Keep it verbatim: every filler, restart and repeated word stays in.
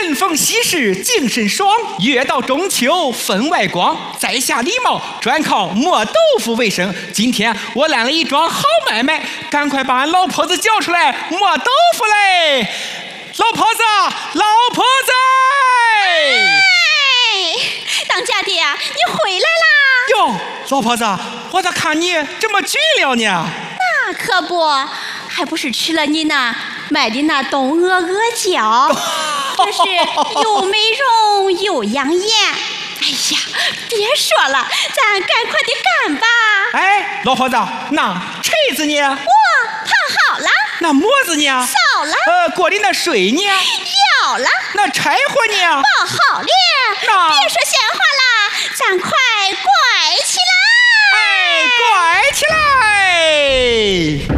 人逢喜事精神爽，月到中秋分外光。在下李茂专靠磨豆腐为生，今天我揽了一桩好买卖，赶快把俺老婆子叫出来磨豆腐嘞！老婆子，老婆子！ 哎，当家的呀，你回来啦！ 哟，老婆子，我咋看你这么俊了呢？ 那可不，还不是吃了你那买的那冬鹅鹅脚，这是又美容又养眼。哎呀，别说了，咱赶快的干吧！ 哎，老婆子，那锤子呢？ 哇，烫好了。 那磨子呢？ 扫了。 呃，锅里那水呢？ 舀了。 那柴火呢？ 包好了。 那别说闲话了，咱快拐起来！ 哎，拐起来！